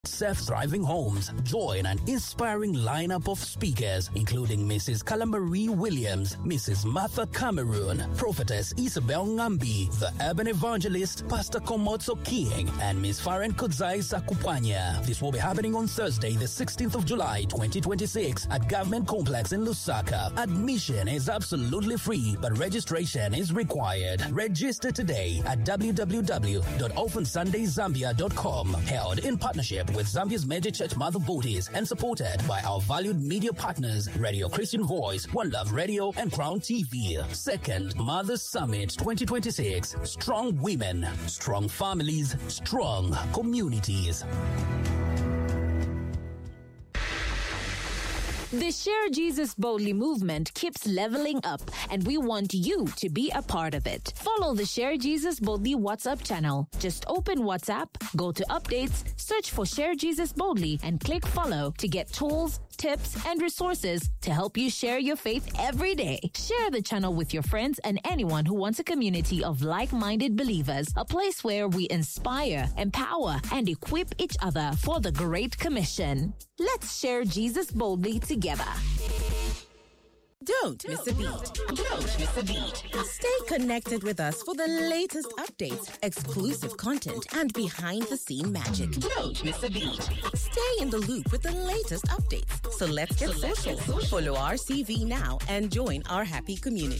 Self-thriving homes. Join an inspiring lineup of speakers, including Mrs. Kalamarie Williams, Mrs. Martha Cameron, Prophetess Isabel Ngambi, the urban evangelist Pastor Komotso King, and Miss Faren Kudzai Sakupanya. This will be happening on Thursday, the 16th of July, 2026 at Government Complex in Lusaka. Admission is absolutely free, but registration is required. Register today at www.orphansundayzambia.com. Held in partnership with Zambia's major church mother bodies and supported by our valued media partners, Radio Christian Voice, One Love Radio, and Crown TV. Second Mothers Summit 2026. Strong women, strong families, strong communities. The Share Jesus Boldly movement keeps leveling up, and we want you to be a part of it. Follow the Share Jesus Boldly WhatsApp channel. Just open WhatsApp, go to updates, search for Share Jesus Boldly, and click follow to get tools, tips, and resources to help you share your faith every day. Share the channel with your friends and anyone who wants a community of like-minded believers, a place where we inspire, empower, and equip each other for the Great Commission. Let's share Jesus boldly together. Don't miss a beat. Don't miss a beat. Stay connected with us for the latest updates, exclusive content, and behind-the-scene magic. Don't miss a beat. Stay in the loop with the latest updates. So let's get social. Follow RCV now and join our happy community.